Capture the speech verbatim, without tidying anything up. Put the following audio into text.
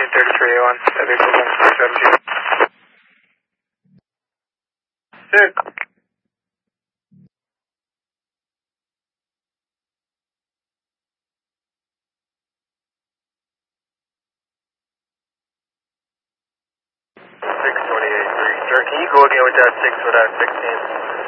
thirty-three A one, that vehicle one four seven two. Six. six twenty-eight three. Sir, can you go again with that six for that sixteen?